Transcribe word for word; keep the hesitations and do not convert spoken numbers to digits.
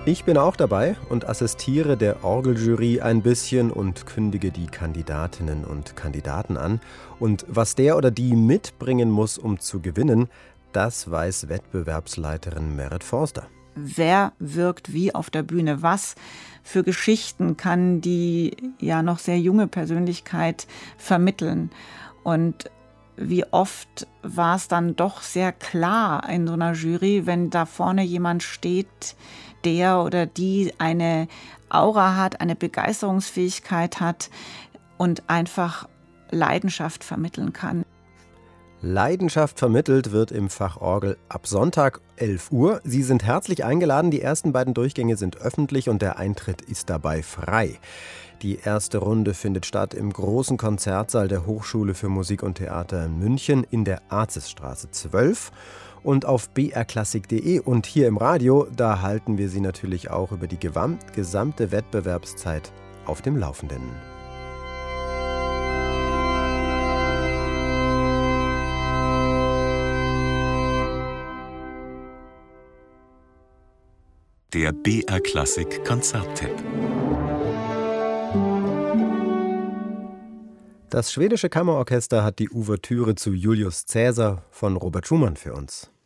Ich bin auch dabei und assistiere der Orgeljury ein bisschen und kündige die Kandidatinnen und Kandidaten an. Und was der oder die mitbringen muss, um zu gewinnen, das weiß Wettbewerbsleiterin Merit Forster. Wer wirkt wie auf der Bühne? Was für Geschichten kann die ja noch sehr junge Persönlichkeit vermitteln? Und wie oft war es dann doch sehr klar in so einer Jury, wenn da vorne jemand steht, der oder die eine Aura hat, eine Begeisterungsfähigkeit hat und einfach Leidenschaft vermitteln kann. Leidenschaft vermittelt wird im Fach Orgel ab Sonntag elf Uhr. Sie sind herzlich eingeladen. Die ersten beiden Durchgänge sind öffentlich und der Eintritt ist dabei frei. Die erste Runde findet statt im großen Konzertsaal der Hochschule für Musik und Theater in München in der Arzisstraße zwölf. Und auf b r klassik punkt de und hier im Radio, da halten wir Sie natürlich auch über die gesamte Wettbewerbszeit auf dem Laufenden. Der B R Klassik Konzerttipp. Das schwedische Kammerorchester hat die Ouvertüre zu Julius Caesar von Robert Schumann für uns.